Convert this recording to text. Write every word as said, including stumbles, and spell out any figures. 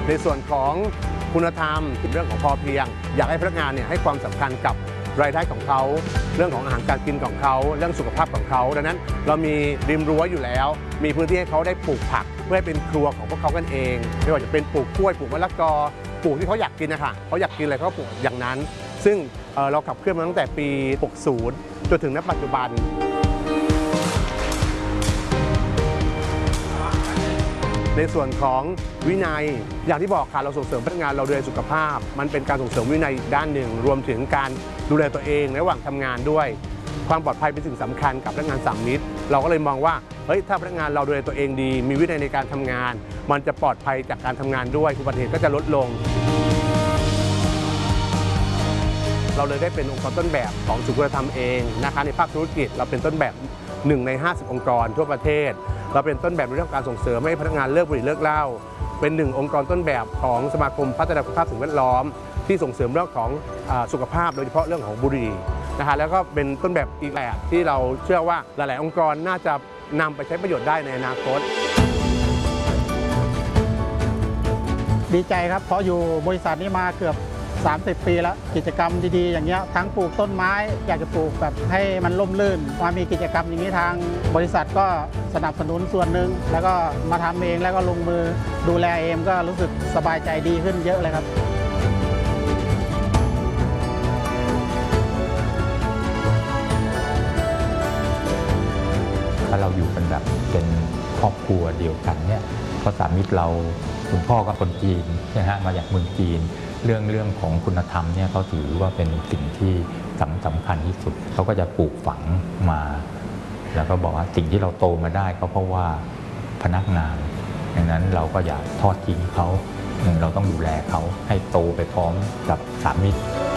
ในส่วนของคุณธรรมเรื่องของพอเพียงอยากให้พนักงานเนี่ยให้ความสำคัญกับรายได้ของเขาเรื่องของอาหารการกินของเขาเรื่องสุขภาพของเขาดังนั้นเรามีริมรั้วอยู่แล้วมีพื้นที่ให้เขาได้ปลูกผักเพื่อให้เป็นครัวของพวกเขากันเองไม่ว่าจะเป็นปลูกกล้วยปลูกมะละกอปลูกที่เขาอยากกินนะคะเขาอยากกินอะไรเขาก็ปลูกอย่างนั้นซึ่งเราขับเคลื่อนมาตั้งแต่ปีหกสิบจนถึงณปัจจุบันในส่วนของวินัยอย่างที่บอกค่ะเราส่งเสริมพนักงานเราดูแลสุขภาพมันเป็นการส่งเสริมวินัยอีกด้านหนึ่งรวมถึงการดูแลตัวเองระหว่างทำงานด้วยความปลอดภัยเป็นสิ่งสำคัญกับพนักงานสามมิตรเราก็เลยมองว่าเฮ้ยถ้าพนักงานเราดูแลตัวเองดีมีวินัยในการทำงานมันจะปลอดภัยจากการทำงานด้วยอุบัติเหตุก็จะลดลงเราเลยได้เป็นองค์กรต้นแบบของสุขธรรมเองนะคะในภาคธุรกิจเราเป็นต้นแบบหนึ่งในห้าสิบองค์กรทั่วประเทศเราเป็นต้นแบบในเรื่องการส่งเสริมให้พนักงานเลิกบุหรี่เลิกเหล้าเป็นหนึ่งองค์กรต้นแบบของสมาคมพัฒนาคุณภาพสิ่งแวดล้อมที่ส่งเสริมเรื่องของสุขภาพโดยเฉพาะเรื่องของบุหรี่นะคะแล้วก็เป็นต้นแบบอีกแบบที่เราเชื่อว่าหลายๆองค์กรน่าจะนำไปใช้ประโยชน์ได้ในอนาคตดีใจครับเพราะอยู่บริษัทนี้มาเกือบสามสิบปีแล้วกิจกรรมดีๆอย่างเงี้ยทั้งปลูกต้นไม้อยากจะปลูกแบบให้มันร่มรื่นมามีกิจกรรมอย่างนี้ทางบริษัทก็สนับสนุนส่วนหนึ่งแล้วก็มาทำเองแล้วก็ลงมือดูแลเองก็รู้สึกสบายใจดีขึ้นเยอะเลยครับถ้าเราอยู่กันแบบเป็นครอบครัวเดียวกันเนี่ยเพราะสามีเราคุณพ่อก็คนจีนนะฮะมาจากเมืองจีนเรื่องเรื่องของคุณธรรมเนี่ยเขาถือว่าเป็นสิ่งที่สำคัญที่สุดเขาก็จะปลูกฝังมาแล้วก็บอกว่าสิ่งที่เราโตมาได้ก็เพราะว่าพนักงานดังนั้นเราก็อย่าทอดทิ้งเขาเราต้องดูแลเขาให้โตไปพร้อมกับสามี